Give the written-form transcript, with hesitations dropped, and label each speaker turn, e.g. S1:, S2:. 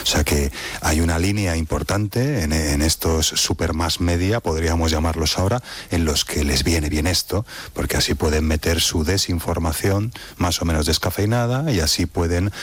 S1: sea que hay una línea importante en estos super más media, podríamos llamarlos ahora, en los que les viene bien esto, porque así pueden meter su desinformación más o menos descafeinada y así pueden